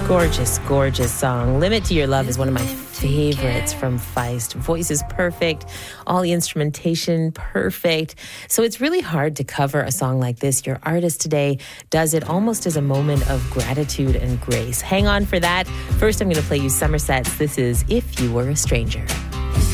Gorgeous, gorgeous song. Limit to Your Love is one of my favorites from Feist. Voice is perfect. All the instrumentation, perfect. So it's really hard to cover a song like this. Your artist today does it almost as a moment of gratitude and grace. Hang on for that. First, I'm going to play you Somerset's This Is If You Were a Stranger.